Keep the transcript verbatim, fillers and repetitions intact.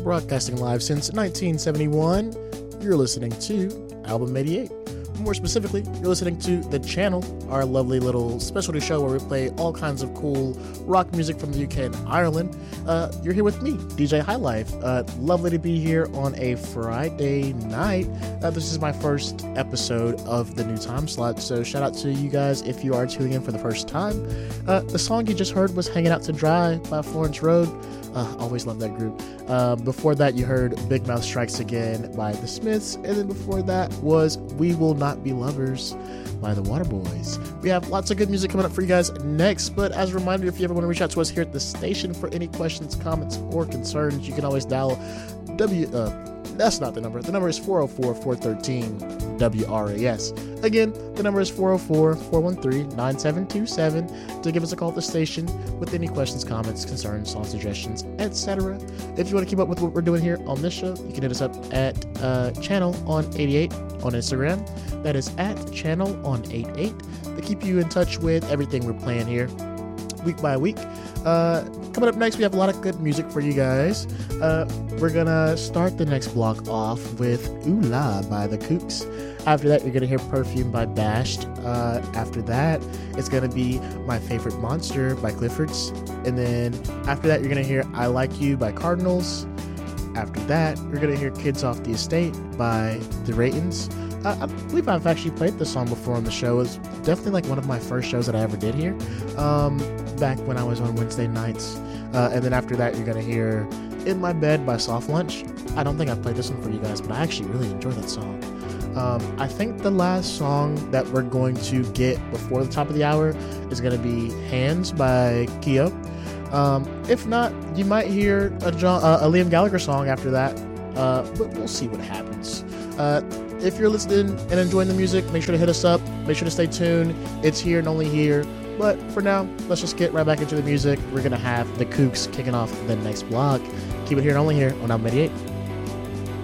broadcasting live since nineteen seventy-one. You're listening to Album eighty-eight. More specifically, you're listening to The Channel, our lovely little specialty show where we play all kinds of cool rock music from the U K and Ireland. Uh, you're here with me, D J High Life. Uh, lovely to be here on a Friday night. Uh, this is my first episode of the new time slot, so shout out to you guys if you are tuning in for the first time. Uh, the song you just heard was Hanging Out to Dry by Florence Road. Uh, always love that group. Uh, before that, you heard Big Mouth Strikes Again by The Smiths. And then before that was We Will Not Be Lovers by The Waterboys. We have lots of good music coming up for you guys next. But as a reminder, if you ever want to reach out to us here at the station for any questions, comments, or concerns, you can always dial W... Uh, that's not the number. The number is four oh four, four one three, W R A S. Again, the number is four oh four, four one three, nine seven two seven to give us a call at the station with any questions, comments, concerns, song suggestions, et cetera. If you want to keep up with what we're doing here on this show, you can hit us up at uh, Channel on eighty-eight on Instagram. That is at Channel on eighty-eight to keep you in touch with everything we're playing here week by week. Uh, coming up next, we have a lot of good music for you guys. Uh, we're gonna start the next block off with Ooh La by The Kooks. After that, you're gonna hear Perfume by Bashed. Uh, after that, it's gonna be My Favorite Monster by Cliffords. And then after that, you're gonna hear I Like You by Cardinals. After that, you're gonna hear Kids Off the Estate by The Raytons. Uh, I believe I've actually played this song before on the show. It was definitely like one of my first shows that I ever did here, um, back when I was on Wednesday nights. Uh, and then after that, you're going to hear In My Bed by Soft Lunch. I don't think I've played this one for you guys, but I actually really enjoy that song. Um, I think the last song that we're going to get before the top of the hour is going to be Hands by Keo. Um, if not, you might hear a, John, uh, a Liam Gallagher song after that, uh, but we'll see what happens. Uh, if you're listening and enjoying the music, make sure to hit us up. Make sure to stay tuned. It's here and only here. But for now, let's just get right back into the music. We're going to have The Kooks kicking off the next block. Keep it here and only here on Album eighty-eight.